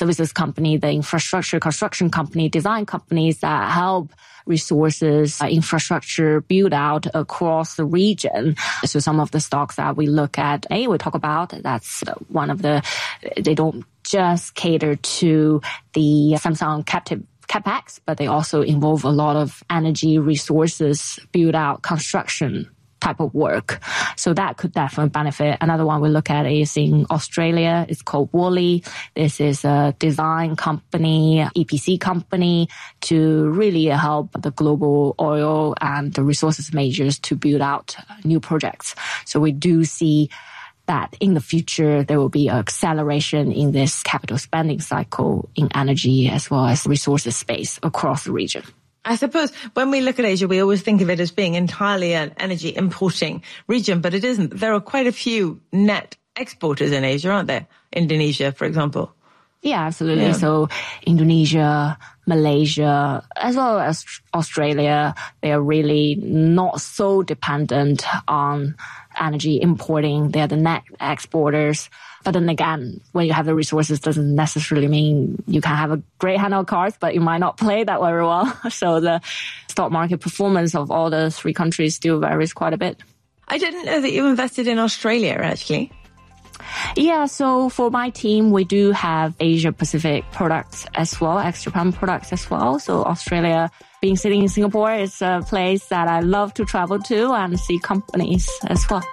services company, the infrastructure, construction company, design companies that help resources, infrastructure build out across the region. So some of the stocks that we look at, we talk about, that's one of they don't just cater to the Samsung captive CapEx, but they also involve a lot of energy resources, build out construction type of work. So that could definitely benefit. Another one we look at is in Australia. It's called Worley. This is a design company, EPC company to really help the global oil and the resources majors to build out new projects. So we do see that in the future, there will be an acceleration in this capital spending cycle in energy as well as resources space across the region. I suppose when we look at Asia, we always think of it as being entirely an energy importing region, but it isn't. There are quite a few net exporters in Asia, aren't there? Indonesia, for example. Yeah, absolutely. Yeah. So Indonesia, Malaysia, as well as Australia, they are really not so dependent on energy importing. They're the net exporters. But then again, when you have the resources, doesn't necessarily mean you can have a great hand of cards, but you might not play that very well. So the stock market performance of all the three countries still varies quite a bit. I didn't know that you invested in Australia, actually. Yeah, so for my team, we do have Asia Pacific products as well, ex-Japan products as well. So Australia, being sitting in Singapore, is a place that I love to travel to and see companies as well.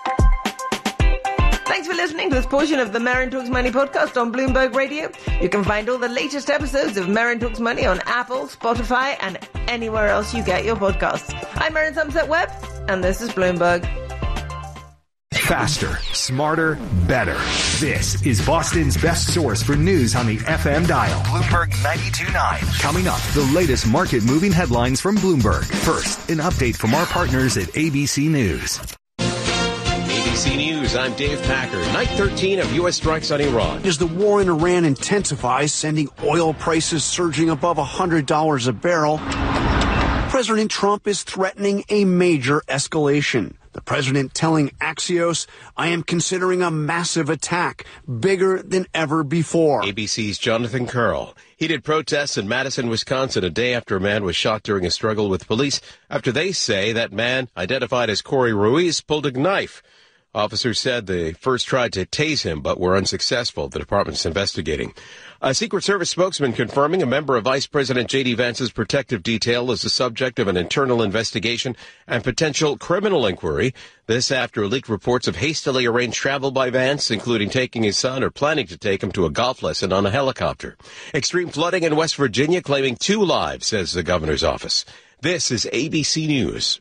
Thanks for listening to this portion of the Marin Talks Money podcast on Bloomberg Radio. You can find all the latest episodes of Marin Talks Money on Apple, Spotify, and anywhere else you get your podcasts. I'm Marin Somerset Webb, and this is Bloomberg. Faster, smarter, better. This is Boston's best source for news on the FM dial. Bloomberg 92.9. Coming up, the latest market-moving headlines from Bloomberg. First, an update from our partners at ABC News. ABC News, I'm Dave Packer. Night 13 of U.S. strikes on Iran. As the war in Iran intensifies, sending oil prices surging above $100 a barrel, President Trump is threatening a major escalation. The president telling Axios, I am considering a massive attack, bigger than ever before. ABC's Jonathan Curl. Heated protests in Madison, Wisconsin, a day after a man was shot during a struggle with police after they say that man, identified as Corey Ruiz, pulled a knife. Officers said they first tried to tase him, but were unsuccessful. The department's investigating. A Secret Service spokesman confirming a member of Vice President J.D. Vance's protective detail is the subject of an internal investigation and potential criminal inquiry. This after leaked reports of hastily arranged travel by Vance, including taking his son or planning to take him to a golf lesson on a helicopter. Extreme flooding in West Virginia claiming 2 lives, says the governor's office. This is ABC News.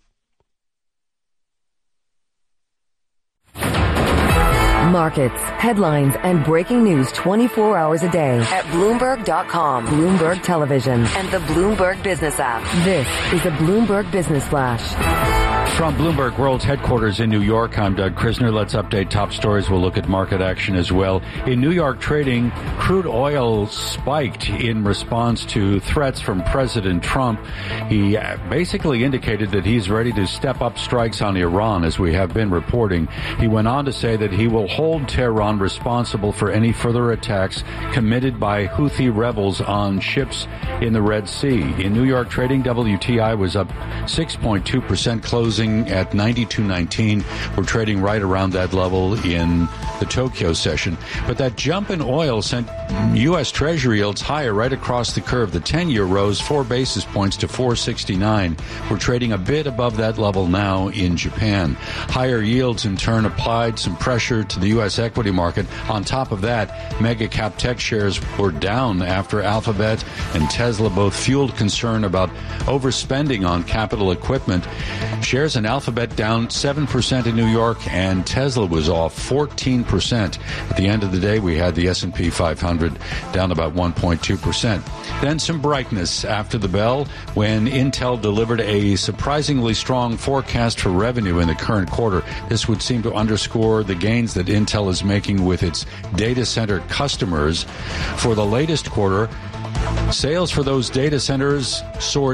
Markets, headlines, and breaking news 24 hours a day at Bloomberg.com, Bloomberg Television, and the Bloomberg Business app. This is the Bloomberg Business Flash. From Bloomberg World's headquarters in New York, I'm Doug Krisner. Let's update top stories. We'll look at market action as well. In New York trading, crude oil spiked in response to threats from President Trump. He basically indicated that he's ready to step up strikes on Iran, as we have been reporting. He went on to say that he will hold Tehran responsible for any further attacks committed by Houthi rebels on ships in the Red Sea. In New York trading, WTI was up 6.2%, closing at 92.19. We're trading right around that level in the Tokyo session. But that jump in oil sent U.S. Treasury yields higher right across the curve. The 10-year rose 4 basis points to 4.69. We're trading a bit above that level now in Japan. Higher yields, in turn, applied some pressure to the U.S. equity market. On top of that, mega-cap tech shares were down after Alphabet and Tesla both fueled concern about overspending on capital equipment. Shares in Alphabet down 7% in New York, and Tesla was off 14%. At the end of the day, we had the S&P 500 down about 1.2%. Then some brightness after the bell when Intel delivered a surprisingly strong forecast for revenue in the current quarter. This would seem to underscore the gains that Intel is making with its data center customers. For the latest quarter, sales for those data centers soared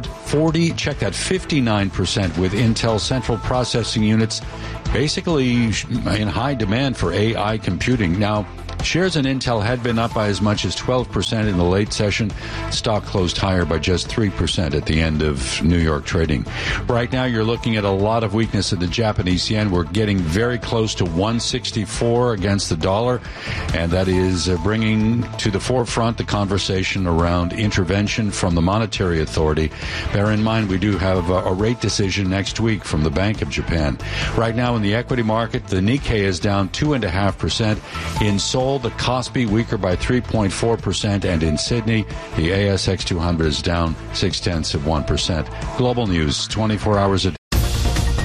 59% with Intel central processing units basically in high demand for AI computing. Now, Shares in Intel had been up by as much as 12% in the late session. Stock closed higher by just 3% at the end of New York trading. Right now, you're looking at a lot of weakness in the Japanese yen. We're getting very close to 164 against the dollar, and that is bringing to the forefront the conversation around intervention from the Monetary Authority. Bear in mind, we do have a rate decision next week from the Bank of Japan. Right now in the equity market, the Nikkei is down 2.5%. In Seoul, the Kospi weaker by 3.4%, and in Sydney, the ASX 200 is down 0.6%. Global news, 24 hours a day.